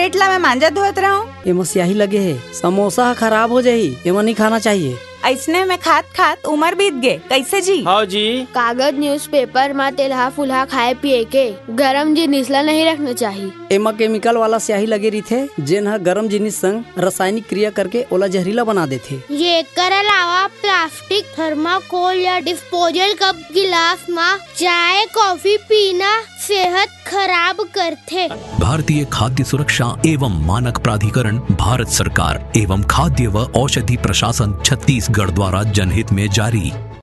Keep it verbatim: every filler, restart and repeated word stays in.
Plate ला मैं मांजा धोत रहा हूँ। एमा स्याही लगे है, समोसा खराब हो जाही, एमा नहीं खाना चाहिए। ऐसने में खात खात उमर बीत गे, कैसे जी? हाँ जी। कागज न्यूज़पेपर में तेलहा फुलहा खाए पिए के गरम जिनिस ला नहीं रखना चाहिए। एमा केमिकल वाला स्याही लगे रही जेन ह गरम जिनिस संग रासायनिक क्रिया करके ओला जहरीला बना देथे। ये कर अलावा प्लास्टिक, थर्माकोल या डिस्पोजल कप गिलास में चाय कॉफी पीना सेहत खराब करथे। भारतीय खाद्य सुरक्षा एवं मानक प्राधिकरण, भारत सरकार एवं खाद्य व औषधि प्रशासन छत्तीसगढ़ द्वारा जनहित में जारी।